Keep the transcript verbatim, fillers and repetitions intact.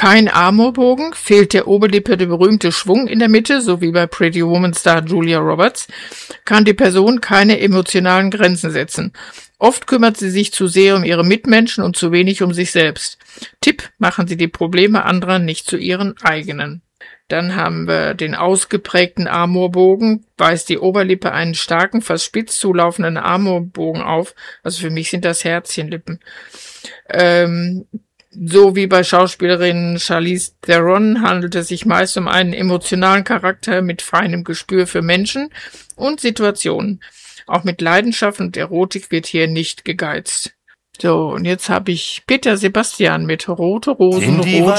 Kein Amorbogen, fehlt der Oberlippe der berühmte Schwung in der Mitte, so wie bei Pretty Woman Star Julia Roberts, kann die Person keine emotionalen Grenzen setzen. Oft kümmert sie sich zu sehr um ihre Mitmenschen und zu wenig um sich selbst. Tipp, machen Sie die Probleme anderer nicht zu Ihren eigenen. Dann haben wir den ausgeprägten Amorbogen, weist die Oberlippe einen starken, fast spitz zulaufenden Amorbogen auf. Also für mich sind das Herzchenlippen. Ähm, so wie bei Schauspielerin Charlize Theron handelt es sich meist um einen emotionalen Charakter mit feinem Gespür für Menschen und Situationen. Auch mit Leidenschaft und Erotik wird hier nicht gegeizt. So, und jetzt habe ich Peter Sebastian mit Rote Rosen, Rote